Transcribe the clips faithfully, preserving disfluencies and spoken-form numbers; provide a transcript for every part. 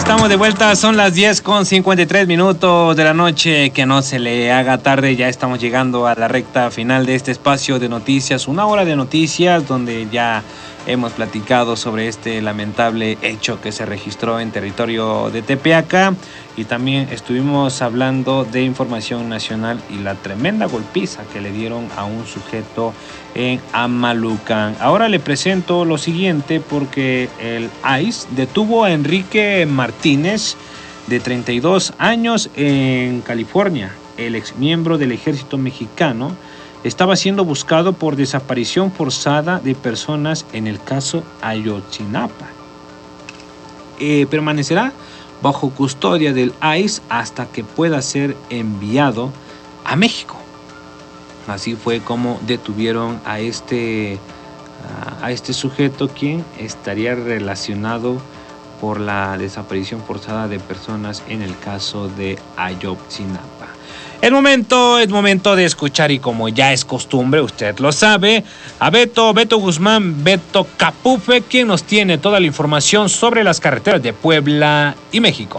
estamos de vuelta, son las diez con cincuenta y tres minutos de la noche, que no se le haga tarde, ya estamos llegando a la recta final de este espacio de noticias, una hora de noticias donde ya hemos platicado sobre este lamentable hecho que se registró en territorio de Tepeaca y también estuvimos hablando de información nacional y la tremenda golpiza que le dieron a un sujeto en Amalucan. Ahora le presento lo siguiente porque el I C E detuvo a Enrique Martínez, de treinta y dos años, en California. El exmiembro del ejército mexicano estaba siendo buscado por desaparición forzada de personas en el caso Ayotzinapa. Eh, permanecerá bajo custodia del I C E hasta que pueda ser enviado a México. Así fue como detuvieron a este, a este sujeto, quien estaría relacionado por la desaparición forzada de personas en el caso de Ayotzinapa. El momento, es momento de escuchar, y como ya es costumbre, usted lo sabe, a Beto, Beto Guzmán, Beto Capufe, quien nos tiene toda la información sobre las carreteras de Puebla y México.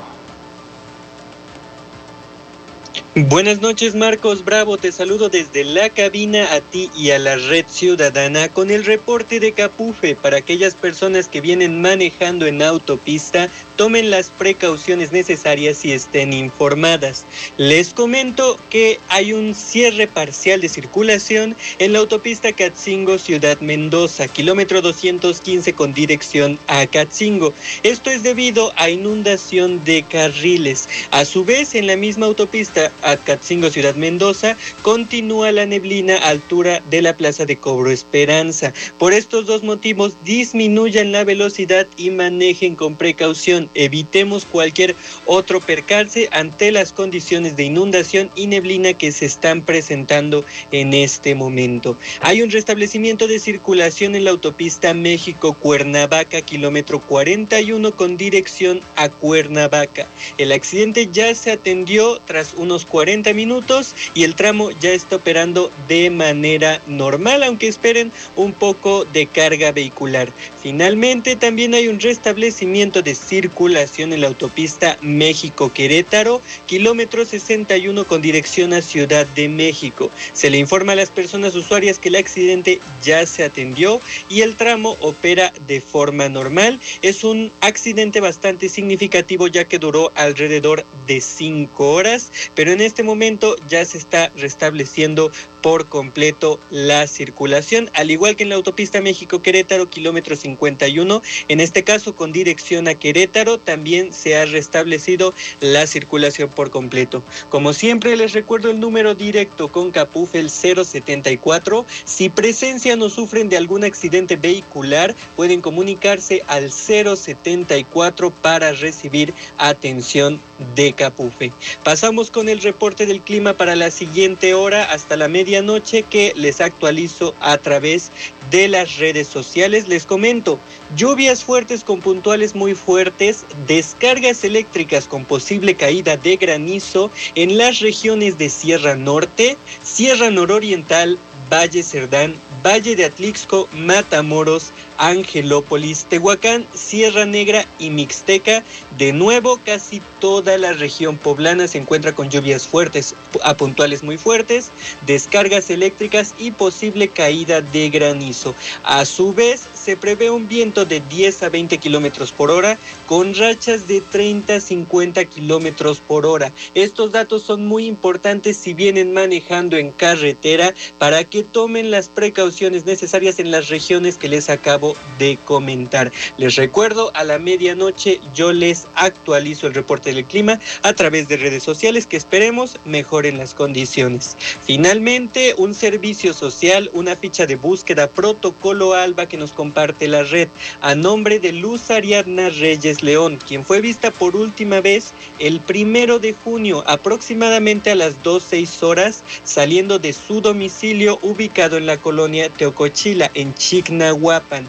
Buenas noches, Marcos Bravo, te saludo desde la cabina a ti y a la red ciudadana con el reporte de Capufe. Para aquellas personas que vienen manejando en autopista, tomen las precauciones necesarias y estén informadas. Les comento que hay un cierre parcial de circulación en la autopista Catzingo Ciudad Mendoza, kilómetro doscientos quince con dirección a Catzingo. Esto es debido a inundación de carriles. A su vez, en la misma autopista a Catzingo Ciudad Mendoza continúa la neblina a altura de la Plaza de Cobro Esperanza. Por estos dos motivos, disminuyan la velocidad y manejen con precaución. Evitemos cualquier otro percance ante las condiciones de inundación y neblina que se están presentando en este momento. Hay un restablecimiento de circulación en la autopista México-Cuernavaca, kilómetro cuarenta y uno con dirección a Cuernavaca. El accidente ya se atendió tras unos cuarenta minutos y el tramo ya está operando de manera normal, aunque esperen un poco de carga vehicular. Finalmente, también hay un restablecimiento de circulación en la autopista México-Querétaro, kilómetro sesenta y uno con dirección a Ciudad de México. Se le informa a las personas usuarias que el accidente ya se atendió y el tramo opera de forma normal. Es un accidente bastante significativo, ya que duró alrededor de cinco horas, pero en este momento ya se está restableciendo por completo la circulación, al igual que en la autopista México-Querétaro, kilómetro cincuenta y uno, en este caso con dirección a Querétaro, también se ha restablecido la circulación por completo. Como siempre, les recuerdo el número directo con Capufe, el cero setenta y cuatro. Si presencian o sufren de algún accidente vehicular, pueden comunicarse al cero setenta y cuatro para recibir atención de Capufe. Pasamos con el reporte del clima para la siguiente hora hasta la medianoche, que les actualizo a través de las redes sociales. Les comento: lluvias fuertes con puntuales muy fuertes, descargas eléctricas con posible caída de granizo en las regiones de Sierra Norte, Sierra Nororiental, Valle Cerdán, Valle de Atlixco, Matamoros, Angelópolis, Tehuacán, Sierra Negra y Mixteca. De nuevo, casi toda la región poblana se encuentra con lluvias fuertes a puntuales muy fuertes, descargas eléctricas y posible caída de granizo. A su vez, se prevé un viento de diez a veinte kilómetros por hora con rachas de treinta a cincuenta kilómetros por hora. Estos datos son muy importantes si vienen manejando en carretera, para que tomen las precauciones necesarias en las regiones que les acabo de comentar. Les recuerdo, a la medianoche yo les actualizo el reporte del clima a través de redes sociales, que esperemos mejoren las condiciones. Finalmente, un servicio social, una ficha de búsqueda protocolo ALBA que nos comparte la red a nombre de Luz Ariadna Reyes León, quien fue vista por última vez el primero de junio aproximadamente a las dos seis horas, saliendo de su domicilio ubicado en la colonia Teocochila, en Chignahuapan.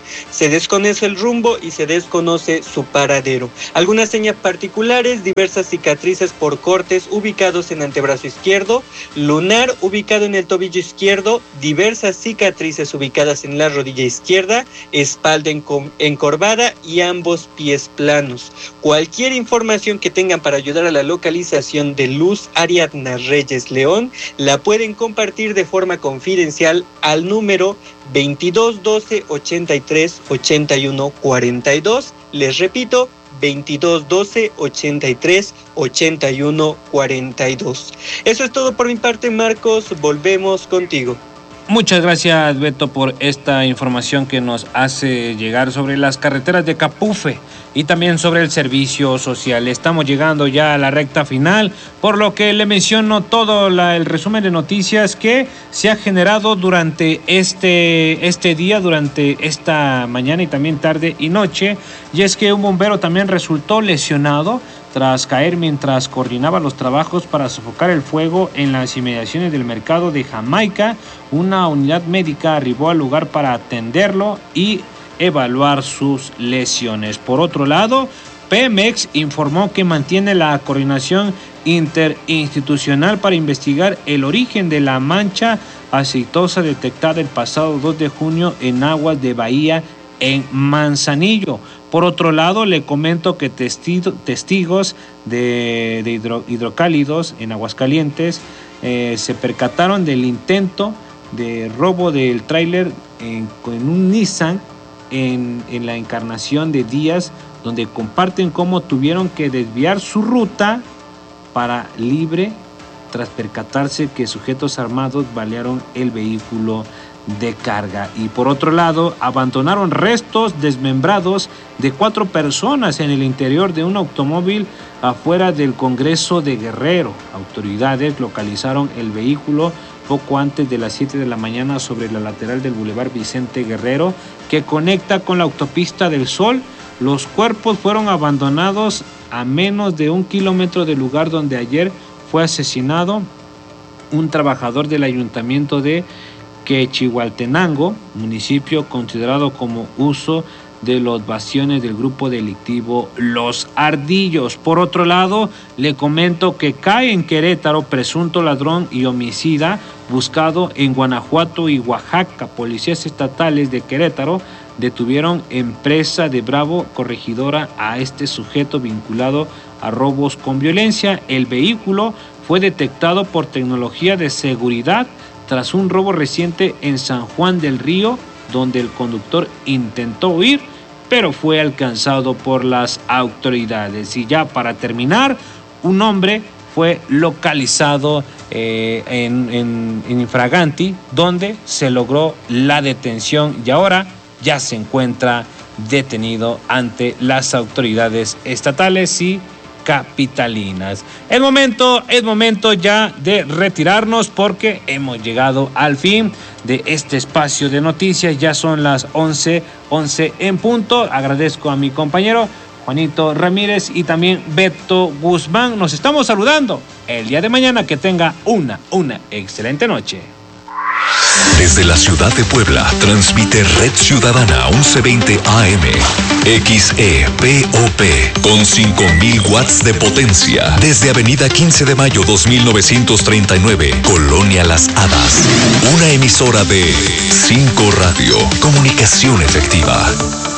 Se desconoce el rumbo y se desconoce su paradero. Algunas señas particulares, diversas cicatrices por cortes ubicados en antebrazo izquierdo, lunar ubicado en el tobillo izquierdo, diversas cicatrices ubicadas en la rodilla izquierda, espalda encorvada y ambos pies planos. Cualquier información que tengan para ayudar a la localización de Luz Ariadna Reyes León la pueden compartir de forma confidencial al número veintidós doce ochenta y tres ochenta y uno cuarenta y dos. Les repito, veintidós doce ochenta y tres ochenta y uno cuarenta y dos. Eso es todo por mi parte, Marcos. Volvemos contigo. Muchas gracias, Beto, por esta información que nos hace llegar sobre las carreteras de Capufe y también sobre el servicio social. Estamos llegando ya a la recta final, por lo que le menciono todo la, el resumen de noticias que se ha generado durante este, este día, durante esta mañana y también tarde y noche. Y es que un bombero también resultó lesionado tras caer mientras coordinaba los trabajos para sofocar el fuego en las inmediaciones del mercado de Jamaica. Una unidad médica arribó al lugar para atenderlo y evaluar sus lesiones. Por otro lado, Pemex informó que mantiene la coordinación interinstitucional para investigar el origen de la mancha aceitosa detectada el pasado dos de junio en aguas de Bahía en Manzanillo. Por otro lado, le comento que testigo, testigos de, de hidro, hidrocálidos en Aguascalientes eh, se percataron del intento de robo del tráiler en, en un Nissan en, en la Encarnación de Díaz, donde comparten cómo tuvieron que desviar su ruta para Libre tras percatarse que sujetos armados balearon el vehículo de carga. Y por otro lado, abandonaron restos desmembrados de cuatro personas en el interior de un automóvil afuera del Congreso de Guerrero. Autoridades localizaron el vehículo poco antes de las siete de la mañana sobre la lateral del Boulevard Vicente Guerrero, que conecta con la Autopista del Sol. Los cuerpos fueron abandonados a menos de un kilómetro del lugar donde ayer fue asesinado un trabajador del ayuntamiento de Quechihualtenango, municipio considerado como uso de los bastiones del grupo delictivo Los Ardillos. Por otro lado, le comento que cae en Querétaro presunto ladrón y homicida buscado en Guanajuato y Oaxaca. Policías estatales de Querétaro detuvieron en Presa de Bravo, corregidora, a este sujeto vinculado a robos con violencia. El vehículo fue detectado por tecnología de seguridad tras un robo reciente en San Juan del Río, donde el conductor intentó huir, pero fue alcanzado por las autoridades. Y ya para terminar, un hombre fue localizado eh, en, en, en infraganti, donde se logró la detención y ahora ya se encuentra detenido ante las autoridades estatales y capitalinas. Es momento, es momento ya de retirarnos porque hemos llegado al fin de este espacio de noticias. Ya son las once, once en punto. Agradezco a mi compañero Juanito Ramírez y también Beto Guzmán. Nos estamos saludando el día de mañana. Que tenga una, una excelente noche. Desde la ciudad de Puebla, transmite Red Ciudadana once veinte A M, X E P O P, con cinco mil watts de potencia, desde Avenida quince de mayo dos mil novecientos treinta y nueve, Colonia Las Hadas. Una emisora de cinco Radio, comunicación efectiva.